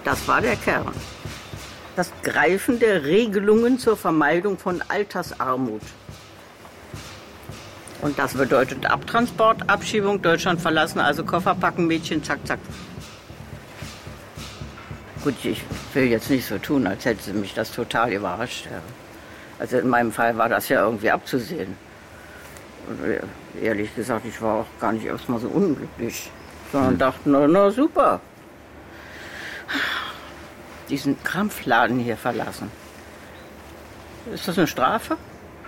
Das war der Kern. Das Greifen der Regelungen zur Vermeidung von Altersarmut. Und das bedeutet Abtransport, Abschiebung, Deutschland verlassen, also Koffer packen, Mädchen, zack, zack. Gut, ich will jetzt nicht so tun, als hätte mich das total überrascht. Ja. Also in meinem Fall war das ja irgendwie abzusehen. Und ehrlich gesagt, ich war auch gar nicht erstmal so unglücklich, sondern dachte, na super. Diesen Krampfladen hier verlassen. Ist das eine Strafe?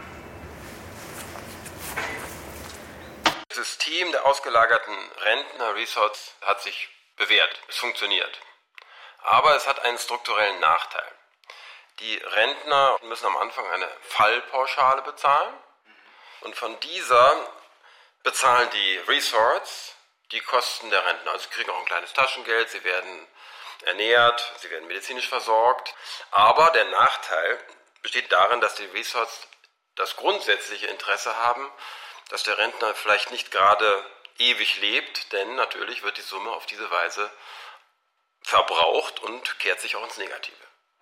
Das System der ausgelagerten Rentner-Resorts hat sich bewährt. Es funktioniert. Aber es hat einen strukturellen Nachteil. Die Rentner müssen am Anfang eine Fallpauschale bezahlen. Und von dieser bezahlen die Resorts die Kosten der Rentner. Also sie kriegen auch ein kleines Taschengeld, sie werden ernährt, sie werden medizinisch versorgt. Aber der Nachteil besteht darin, dass die Resorts das grundsätzliche Interesse haben, dass der Rentner vielleicht nicht gerade ewig lebt, denn natürlich wird die Summe auf diese Weise verbraucht und kehrt sich auch ins Negative.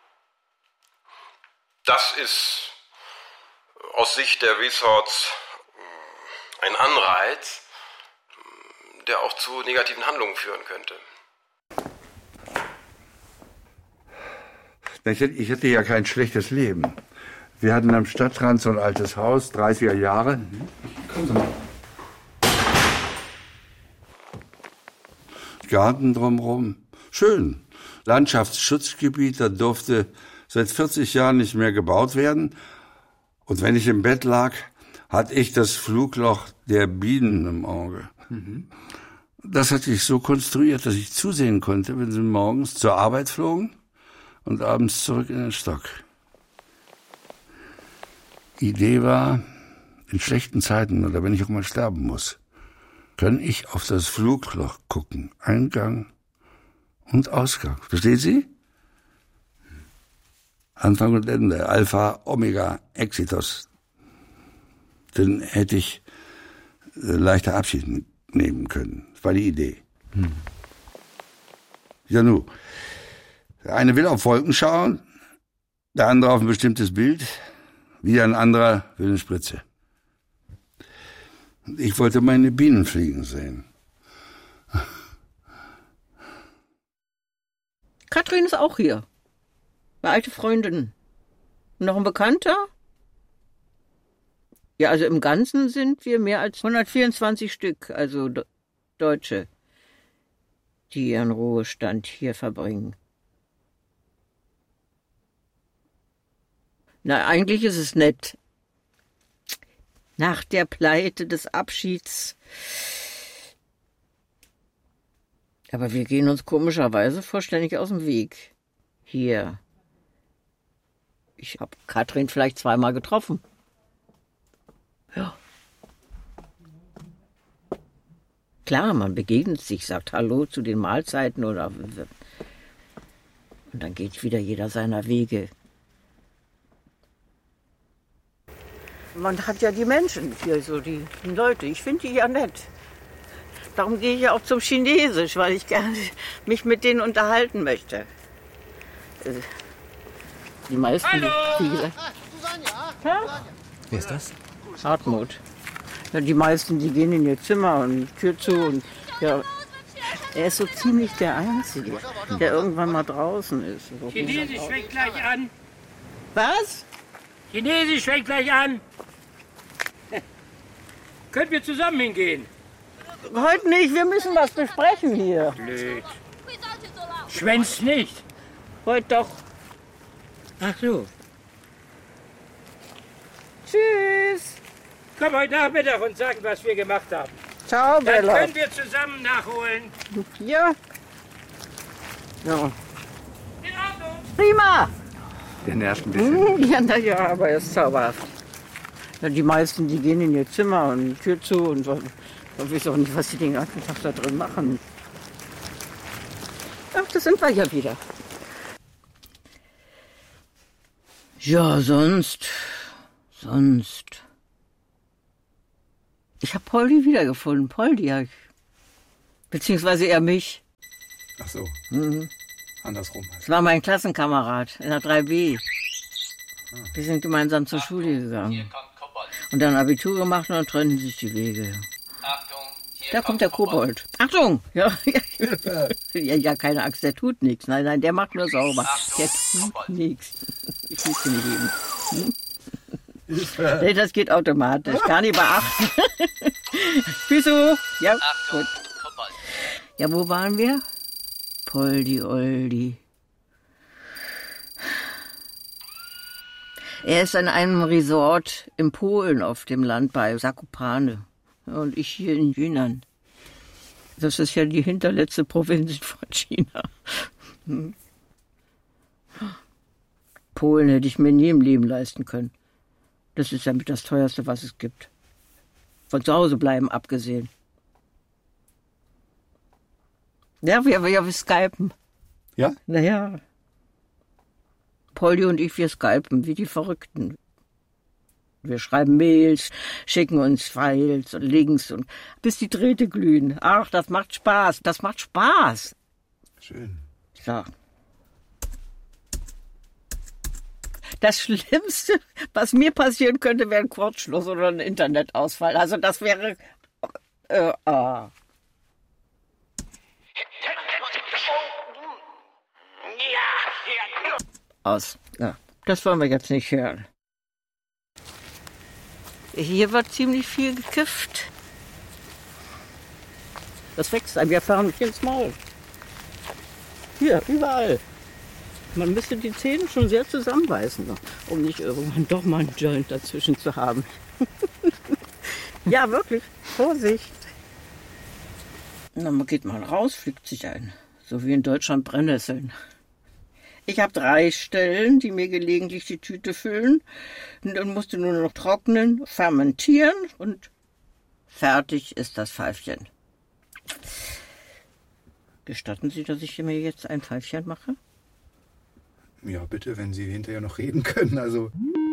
Das ist aus Sicht der Resorts ein Anreiz, der auch zu negativen Handlungen führen könnte. Ich hatte ja kein schlechtes Leben. Wir hatten am Stadtrand so ein altes Haus, 30er Jahre. Garten drumherum. Schön. Landschaftsschutzgebiet, da durfte seit 40 Jahren nicht mehr gebaut werden. Und wenn ich im Bett lag, hatte ich das Flugloch der Bienen im Auge. Das hatte ich so konstruiert, dass ich zusehen konnte, wenn sie morgens zur Arbeit flogen und abends zurück in den Stock. Die Idee war, in schlechten Zeiten oder wenn ich auch mal sterben muss, kann ich auf das Flugloch gucken. Eingang und Ausgang. Verstehen Sie? Anfang und Ende. Alpha, Omega, Exitus. Dann hätte ich leichter Abschied nehmen können. Das war die Idee. Ja, nu. Der eine will auf Wolken schauen, der andere auf ein bestimmtes Bild, wieder ein anderer will eine Spritze. Ich wollte meine Bienen fliegen sehen. Katrin ist auch hier. Eine alte Freundin. Noch ein Bekannter? Ja, also im Ganzen sind wir mehr als 124 Stück, also Deutsche, die ihren Ruhestand hier verbringen. Na, eigentlich ist es nett. Nach der Pleite des Abschieds. Aber wir gehen uns komischerweise vollständig aus dem Weg. Hier. Ich habe Katrin vielleicht zweimal getroffen. Ja. Klar, man begegnet sich, sagt Hallo zu den Mahlzeiten oder. Und dann geht wieder jeder seiner Wege. Man hat ja die Menschen hier, so die Leute. Ich finde die ja nett. Darum gehe ich ja auch zum Chinesisch, weil ich gerne mich mit denen unterhalten möchte. Die meisten, Hallo! wie gesagt. Ja? Wer ist das? Hartmut. Ja, die meisten, die gehen in ihr Zimmer und die Tür zu. Und, ja, er ist so ziemlich der Einzige, der irgendwann mal draußen ist. So Chinesisch fängt gleich an. Was? Chinesisch fängt gleich an. Können wir zusammen hingehen? Heute nicht, wir müssen was besprechen hier. Blöd. Schwänzt nicht. Heute doch. Ach so. Tschüss. Komm heute Nachmittag und sagen, was wir gemacht haben. Ciao, Dann Bella. können wir zusammen nachholen. Ja. Ja. In Ordnung. Prima. Der nervt ein bisschen. Ja, na ja, aber er ist zauberhaft. Ja, die meisten, die gehen in ihr Zimmer und die Tür zu und so. Ich weiß auch nicht, was sie den ganzen Tag da drin machen. Ach, das sind wir ja wieder. Ja, sonst. Ich habe Poldi wiedergefunden. Poldi, ja. Beziehungsweise er mich. Ach so. andersrum. Das war mein Klassenkamerad in der 3B. Wir sind gemeinsam zur Schule gegangen. Und dann Abitur gemacht und dann trennten sich die Wege. Da kommt der Kobold. Achtung! Ja, ja, keine Angst, der tut nichts. Nein, der macht nur sauber. Der tut nichts. Ich muss ihn lieben. Nee, das geht automatisch. Gar nicht beachten. Füße hoch. Ja, gut. Ja, wo waren wir? Poldi Oldi. Er ist an einem Resort in Polen auf dem Land bei Zakopane. Und ich hier in Yunnan. Das ist ja die hinterletzte Provinz von China. Polen hätte ich mir nie im Leben leisten können. Das ist ja mit das Teuerste, was es gibt. Von zu Hause bleiben abgesehen. Ja, wir skypen. Ja? Naja. Poldi und ich, wir skypen wie die Verrückten. Wir schreiben Mails, schicken uns Files und Links, und bis die Drähte glühen. Ach, das macht Spaß, das macht Spaß. Schön. So. Das Schlimmste, was mir passieren könnte, wäre ein Kurzschluss oder ein Internetausfall. Also das wäre... Aus. Ja, das wollen wir jetzt nicht hören. Hier wird ziemlich viel gekifft. Das wächst einem ja förmlich ins Maul. Hier, überall. Man müsste die Zähne schon sehr zusammenbeißen, um nicht irgendwann doch mal einen Joint dazwischen zu haben. Ja, wirklich. Vorsicht. Na, man geht mal raus, pflückt sich ein. So wie in Deutschland Brennnesseln. Ich habe 3 Stellen, die mir gelegentlich die Tüte füllen. Und dann musst du nur noch trocknen, fermentieren und fertig ist das Pfeifchen. Gestatten Sie, dass ich mir jetzt ein Pfeifchen mache? Ja, bitte, wenn Sie hinterher noch reden können. Also.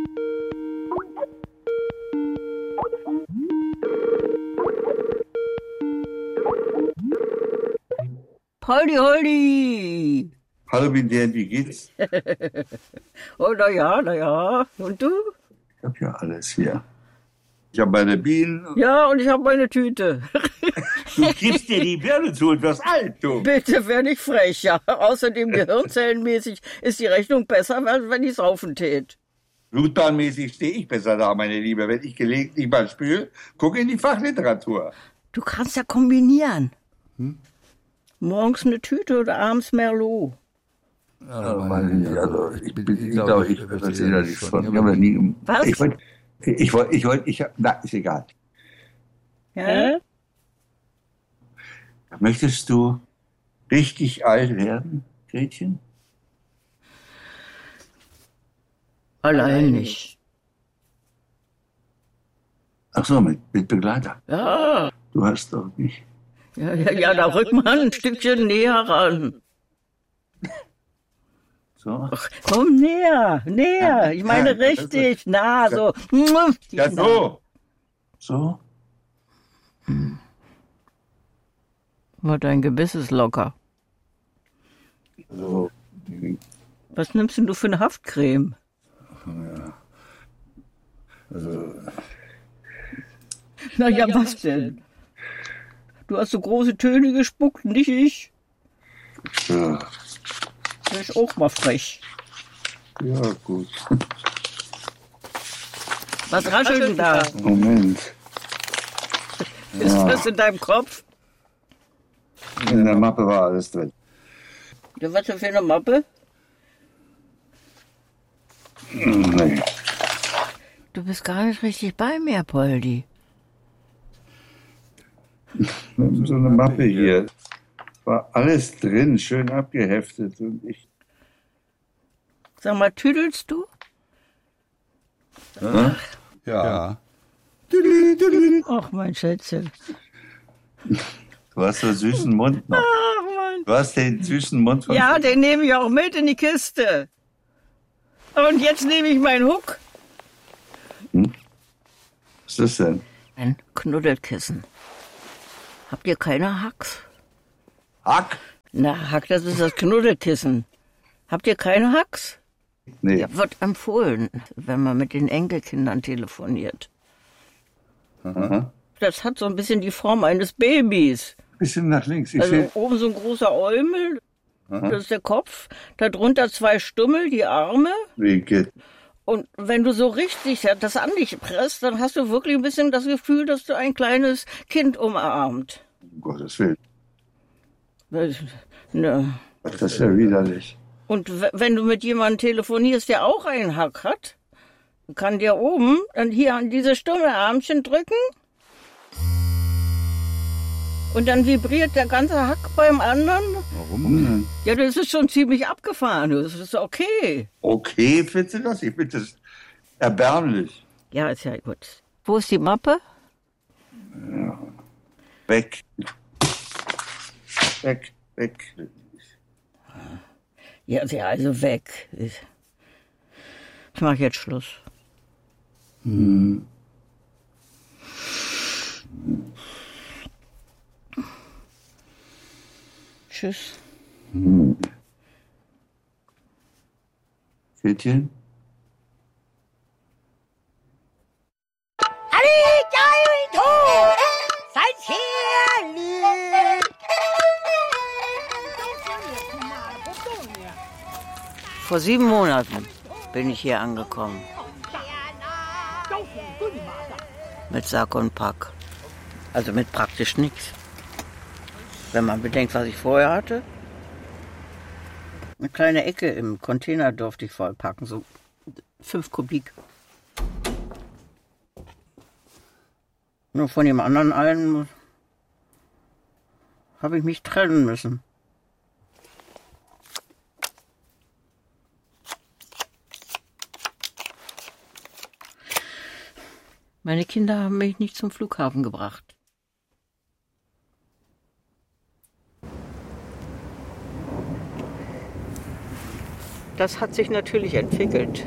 Poldi, Holdi! Hallo, wie geht's? Oh, na ja. Und du? Ich hab ja alles hier. Ich habe meine Bienen. Ja, und ich habe meine Tüte. Du gibst dir die Birne zu und wirst alt, du. Bitte, wär nicht frech, ja. Außerdem gehirnzellenmäßig ist die Rechnung besser, als wenn ich saufen tät. Blutbahnmäßig stehe ich besser da, meine Liebe. Wenn ich gelegentlich mal spüle, gucke in die Fachliteratur. Du kannst ja kombinieren. Morgens eine Tüte oder abends Merlot. Ich glaube, ich erzähle da nichts von. Ich habe da nie. Was? Na, ist egal. Ja? Möchtest du richtig alt werden, Gretchen? Allein nicht. Ach so, mit Begleiter. Ja. Du hast doch nicht. Ja, da rück mal ein Stückchen näher ran. So. Ach, komm näher. Ich meine richtig. Na, so. Ja, so. So? Mal dein Gebiss ist locker. So. Was nimmst denn du für eine Haftcreme? Ja. Also. Na ja, was denn? Du hast so große Töne gespuckt, nicht ich. Ja. Das ist auch mal frech. Ja, gut. Was raschelt denn da? Moment. Ist das in deinem Kopf? In der Mappe war alles drin. Ja, was denn für eine Mappe? Nee. Du bist gar nicht richtig bei mir, Poldi. So eine Mappe hier. War alles drin, schön abgeheftet. Und ich. Sag mal, tüdelst du? Ja. Ach, mein Schätzchen. Du hast so einen süßen Mund noch. Ach, Mann. Du hast den süßen Mund von. Ja, den nehme ich auch mit in die Kiste. Und jetzt nehme ich meinen Huck. Was ist das denn? Ein Knuddelkissen. Habt ihr keine Hacks? Hack? Na, Hack, das ist das Knuddelkissen. Habt ihr keine Hacks? Nee. Ja, wird empfohlen, wenn man mit den Enkelkindern telefoniert. Aha. Das hat so ein bisschen die Form eines Babys. Bisschen nach links. Also oben so ein großer Äumel, das ist der Kopf. Darunter 2 Stummel, die Arme. Wie geht? Und wenn du so richtig das an dich presst, dann hast du wirklich ein bisschen das Gefühl, dass du ein kleines Kind umarmt. Um Gottes Willen. Ne. Das ist ja widerlich. Und wenn du mit jemandem telefonierst, der auch einen Hack hat, kann der oben dann hier an diese Stummelarmchen drücken. Und dann vibriert der ganze Hack beim anderen. Warum denn? Ja, das ist schon ziemlich abgefahren. Das ist okay. Okay, findest du das? Ich finde das erbärmlich. Ja, ist ja gut. Wo ist die Mappe? Ja. Weg. Weg. Ja, also weg. Ich mache jetzt Schluss. Tschüss. Pfötchen? Vor 7 Monaten bin ich hier angekommen. Mit Sack und Pack. Also mit praktisch nichts. Wenn man bedenkt, was ich vorher hatte. Eine kleine Ecke im Container durfte ich vollpacken, so 5 Kubik. Nur von dem anderen einen habe ich mich trennen müssen. Meine Kinder haben mich nicht zum Flughafen gebracht. Das hat sich natürlich entwickelt.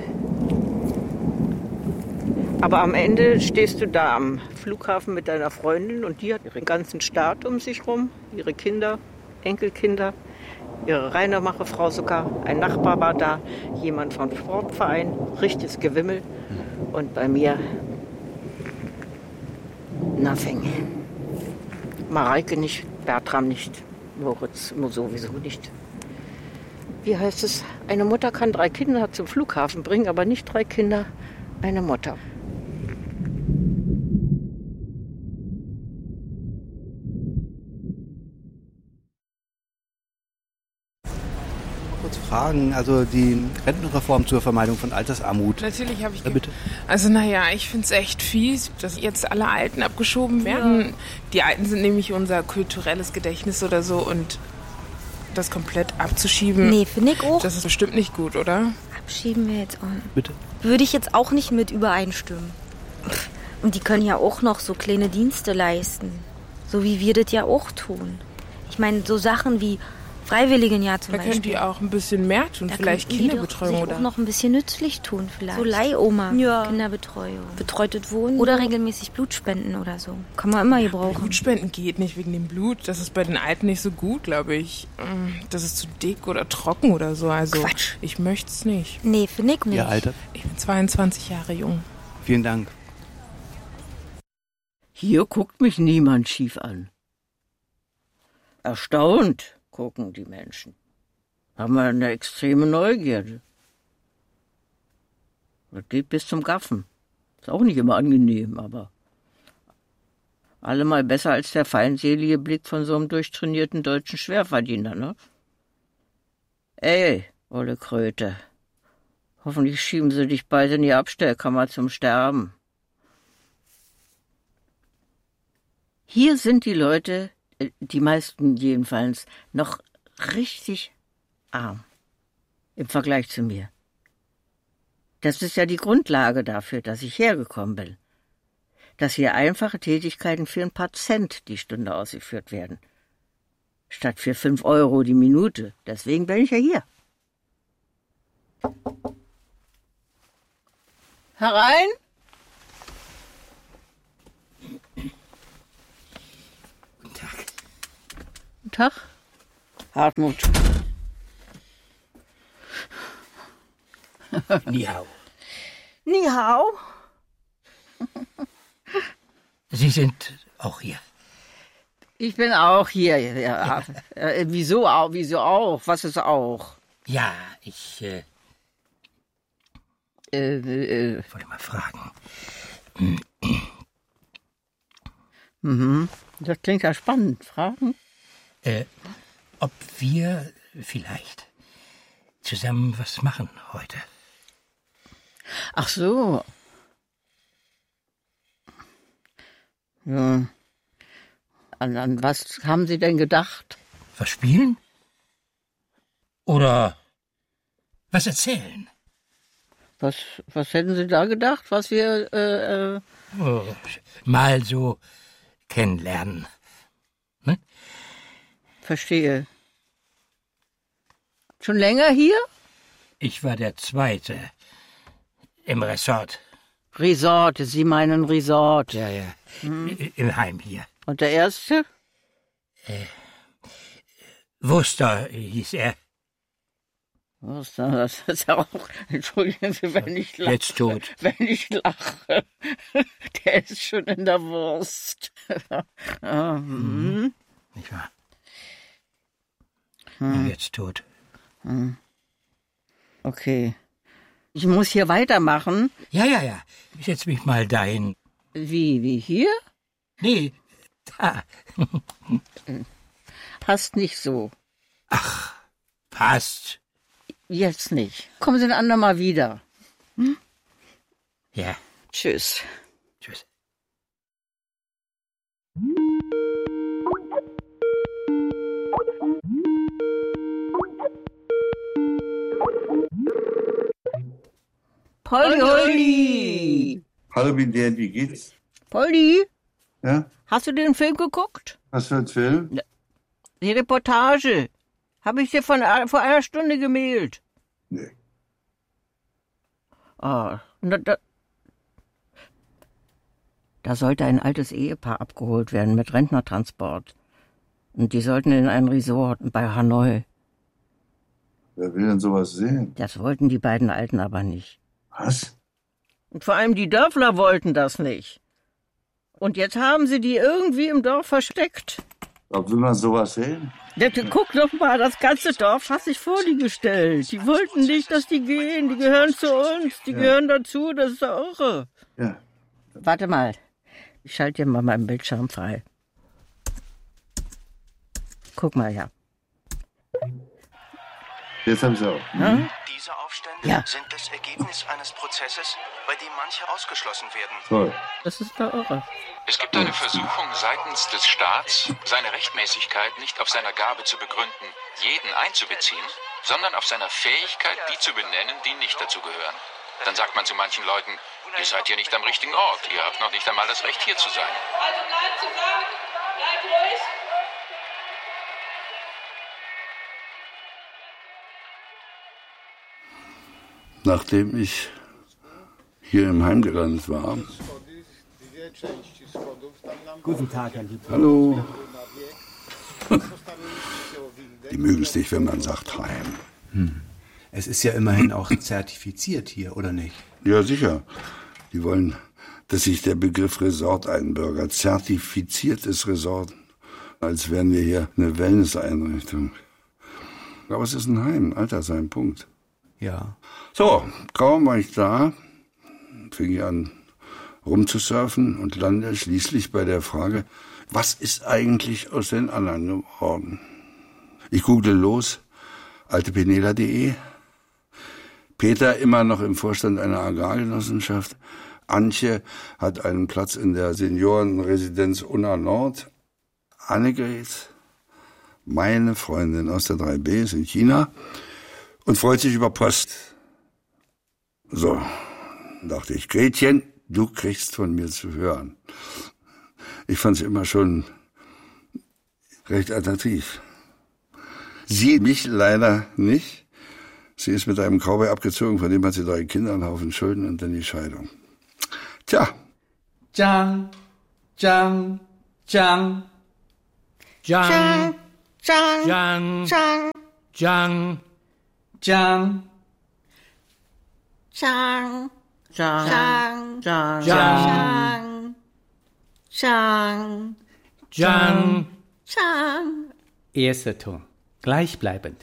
Aber am Ende stehst du da am Flughafen mit deiner Freundin und die hat ihren ganzen Staat um sich rum, ihre Kinder, Enkelkinder, ihre Reinemacherfrau sogar, ein Nachbar war da, jemand vom Sportverein, richtiges Gewimmel und bei mir nothing. Mareike nicht, Bertram nicht, Moritz sowieso nicht. Wie heißt es? Eine Mutter kann 3 Kinder zum Flughafen bringen, aber nicht 3 Kinder eine Mutter. Kurz fragen, also die Rentenreform zur Vermeidung von Altersarmut. Natürlich habe ich... Bitte. Also naja, ich finde es echt fies, dass jetzt alle Alten abgeschoben werden. Ja. Die Alten sind nämlich unser kulturelles Gedächtnis oder so und das komplett abzuschieben... Nee, finde ich auch. Das ist bestimmt nicht gut, oder? Abschieben wir jetzt auch nicht. Bitte. Würde ich jetzt auch nicht mit übereinstimmen. Und die können ja auch noch so kleine Dienste leisten. So wie wir das ja auch tun. Ich meine, so Sachen wie Freiwilligenjahr zum Beispiel. Da könnt ihr auch ein bisschen mehr tun, vielleicht Kinderbetreuung oder... auch noch ein bisschen nützlich tun vielleicht. So Leihoma, ja. Kinderbetreuung, betreutes Wohnen. Oder regelmäßig Blutspenden oder so. Kann man immer gebrauchen. Blutspenden geht nicht wegen dem Blut. Das ist bei den Alten nicht so gut, glaube ich. Das ist zu dick oder trocken oder so. Also Quatsch. Ich möchte es nicht. Nee, finde ich nicht. Ihr Alter? Ich bin 22 Jahre jung. Vielen Dank. Hier guckt mich niemand schief an. Erstaunt gucken die Menschen. Haben eine extreme Neugierde. Das geht bis zum Gaffen. Ist auch nicht immer angenehm, aber allemal besser als der feindselige Blick von so einem durchtrainierten deutschen Schwerverdiener, ne? Ey, olle Kröte. Hoffentlich schieben sie dich bald in die Abstellkammer zum Sterben. Hier sind die Leute, die meisten jedenfalls, noch richtig arm im Vergleich zu mir. Das ist ja die Grundlage dafür, dass ich hergekommen bin. Dass hier einfache Tätigkeiten für ein paar Cent die Stunde ausgeführt werden. Statt für 5 Euro die Minute. Deswegen bin ich ja hier. Herein! Guten Tag. Hartmut. Ni hao. Ni hao. Sie sind auch hier. Ich bin auch hier. Ja. Wieso auch? Wieso auch? Was ist auch? Ja, ich wollte mal fragen. Das klingt ja spannend. Fragen? Ob wir vielleicht zusammen was machen heute. Ach so. Ja. An was haben Sie denn gedacht? Was spielen? Oder was erzählen? Was hätten Sie da gedacht, was wir... Mal so kennenlernen. Ne? Verstehe. Schon länger hier? Ich war der Zweite im Resort. Resort, Sie meinen Resort. Ja. Im Heim hier. Und der Erste? Wurster hieß er. Wurster, das ist ja auch... Entschuldigen Sie, wenn ich lache. Jetzt tot. Wenn ich lache. Der ist schon in der Wurst. Nicht wahr? Jetzt tot. Okay. Ich muss hier weitermachen. Ja. Ich setz mich mal dahin. Wie hier? Nee, da. Passt nicht so. Ach, passt. Jetzt nicht. Kommen Sie ein andermal wieder. Ja. Tschüss. Tschüss. Poldi! Hallo, Dad, wie geht's? Poldi, Ja? hast du den Film geguckt? Was für ein Film? Die Reportage. Habe ich dir vor einer Stunde gemailt. Nee. Ah, da sollte ein altes Ehepaar abgeholt werden mit Rentnertransport. Und die sollten in ein Resort bei Hanoi. Wer will denn sowas sehen? Das wollten die beiden Alten aber nicht. Was? Und vor allem die Dörfler wollten das nicht. Und jetzt haben sie die irgendwie im Dorf versteckt. Ob will man sowas sehen? Guck doch mal, das ganze Dorf hat sich vor die gestellt. Die wollten nicht, dass die gehen. Die gehören zu uns. Die gehören dazu. Das ist doch irre. Ja. Warte mal. Ich schalte dir mal meinen Bildschirm frei. Guck mal, ja. Jetzt haben sie auch. Diese Aufstände sind das Ergebnis eines Prozesses, bei dem manche ausgeschlossen werden. Toll. Das ist doch irre. Es gibt eine Versuchung seitens des Staats, seine Rechtmäßigkeit nicht auf seiner Gabe zu begründen, jeden einzubeziehen, sondern auf seiner Fähigkeit, die zu benennen, die nicht dazu gehören. Dann sagt man zu manchen Leuten, ihr seid hier nicht am richtigen Ort, ihr habt noch nicht einmal das Recht, hier zu sein. Also bleibt zusammen, bleibt ruhig. Nachdem ich hier im Heim gelandet war. Guten Tag, Herr Lieb. Hallo. Die mögen es nicht, wenn man sagt Heim. Es ist ja immerhin auch zertifiziert hier, oder nicht? Ja, sicher. Die wollen, dass sich der Begriff Resort einbürgert. Zertifiziertes Resort. Als wären wir hier eine Wellness-Einrichtung. Aber es ist ein Heim, ein Altersheim, Punkt. Ja. So, kaum war ich da, fing ich an rumzusurfen und lande schließlich bei der Frage, was ist eigentlich aus den anderen geworden? Ich google los, altepenela.de, Peter immer noch im Vorstand einer Agrargenossenschaft, Antje hat einen Platz in der Seniorenresidenz Unna Nord, Annegret, meine Freundin aus der 3B, ist in China und freut sich über Post. So, dachte ich, Gretchen, du kriegst von mir zu hören. Ich fand sie immer schon recht attraktiv. Sie mich leider nicht. Sie ist mit einem Cowboy abgezogen, von dem hat sie 3 Kinder, einen Haufen Schulden und dann die Scheidung. Tja. Jang, Jang, Jang. Jang, Zhang. Zhang. Zhang. Zhang. Zhang. Zhang. Zhang. Zhang. Zhang. Zhang. Zhang. Erster Ton. Gleichbleibend.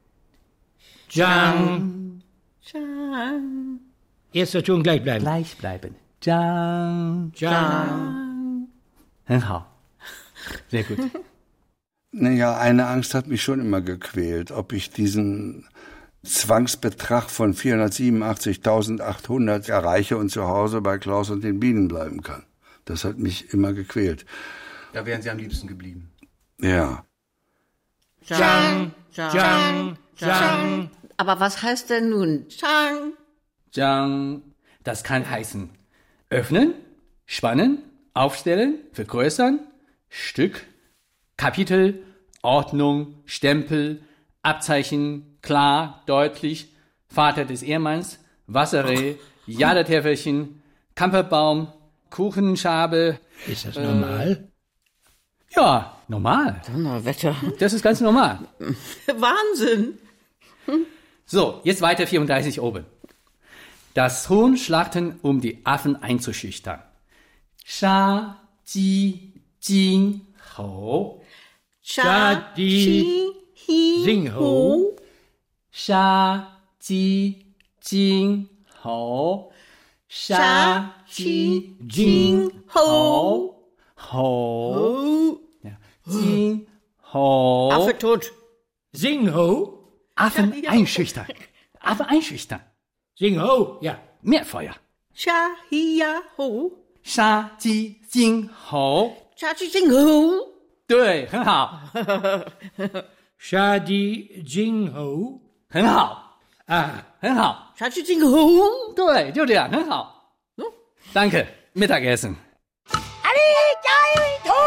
Zhang. Zhang. Erster Ton gleich bleiben. Gleichbleibend. Zhang. Zhang. 很好. Sehr gut. Naja, eine Angst hat mich schon immer gequält, ob ich diesen Zwangsbetrag von 487.800 erreiche und zu Hause bei Klaus und den Bienen bleiben kann. Das hat mich immer gequält. Da wären Sie am liebsten geblieben. Ja. Zhang. Zhang. Zhang. Aber was heißt denn nun Zhang? Zhang. Das kann heißen öffnen, spannen, aufstellen, vergrößern, Stück, Kapitel, Ordnung, Stempel, Abzeichen, klar, deutlich, Vater des Ehemanns, Wasserreh, Jadetäferchen, Kamperbaum, Kuchenschabe. Ist das normal? Ja, normal. Donnerwetter. Das ist ganz normal. Wahnsinn. So, jetzt weiter 34 oben. Das Huhn schlachten, um die Affen einzuschüchtern. Sha, Ji, Jing, Ho. Sha, Ji, Jing, Ho. Sha, Ji, Jing, Ho. Sha, Ji, Jing, Ho. Ho. Ja. Jing, Ho. Affe tot. Sing Ho. Affen einschüchtern. Affen einschüchtern. Sing Ho, ja. Mehr Feuer. Sha, Hia, Ho. Sha, Ji, Jing, Ho. Sha, Ji, Jing, Ho. 对，很好， Sha, Ji, Jing, Ho. 很好， Ah, 很好， Sha, Ji, Jing, Ho. 对，就这样，很好。Danke, Mittagessen. Alle,